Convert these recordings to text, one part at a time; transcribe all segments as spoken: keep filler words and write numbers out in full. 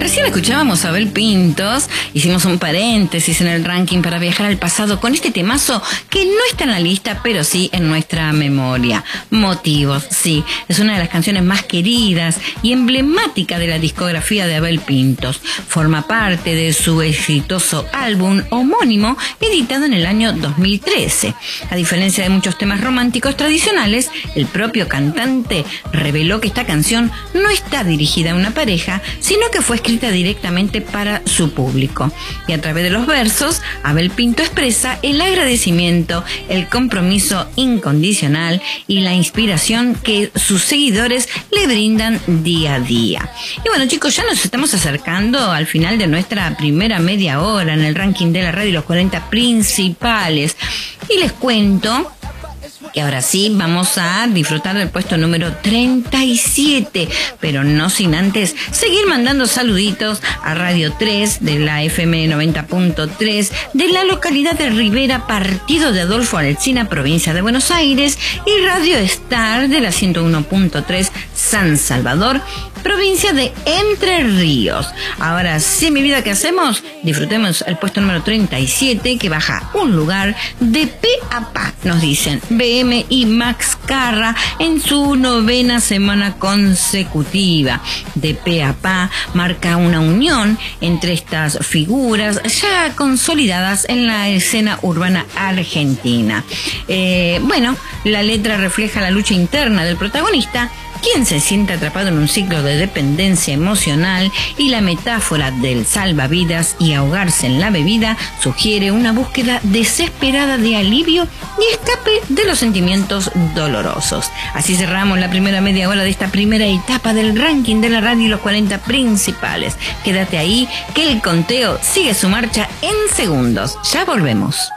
Recién escuchábamos a Abel Pintos, hicimos un paréntesis en el ranking para viajar al pasado con este temazo que no está en la lista, pero sí en nuestra memoria. Motivos, sí, es una de las canciones más queridas y emblemática de la discografía de Abel Pintos. Forma parte de su exitoso álbum homónimo, editado en el año dos mil trece. A diferencia de muchos temas románticos tradicionales, el propio cantante reveló que esta canción no está dirigida a una pareja, sino que fue escrita directamente para su público. Y a través de los versos, Abel Pinto expresa el agradecimiento, el compromiso incondicional y la inspiración que sus seguidores le brindan día a día. Y bueno, chicos, ya nos estamos acercando al final de nuestra primera media hora en el ranking de la radio, los cuarenta principales. Y les cuento que ahora sí vamos a disfrutar del puesto número treinta y siete, pero no sin antes seguir mandando saluditos a Radio tres de la F M noventa punto tres de la localidad de Rivera, partido de Adolfo Alsina, provincia de Buenos Aires, y Radio Star de la ciento uno punto tres San Salvador, provincia de Entre Ríos. Ahora sí, mi vida, ¿qué hacemos? Disfrutemos el puesto número treinta y siete, que baja un lugar de pe a pa, nos dicen B M y Max Carra en su novena semana consecutiva. De pe a pa marca una unión entre estas figuras ya consolidadas en la escena urbana argentina. Eh, bueno, la letra refleja la lucha interna del protagonista, quien se siente atrapado en un ciclo de dependencia emocional, y la metáfora del salvavidas y ahogarse en la bebida sugiere una búsqueda desesperada de alivio y escape de los sentimientos dolorosos. Así cerramos la primera media hora de esta primera etapa del ranking de la radio y los cuarenta principales. Quédate ahí, que el conteo sigue su marcha en segundos. Ya volvemos.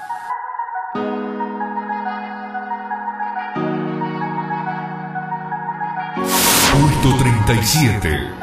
Puesto treinta y siete.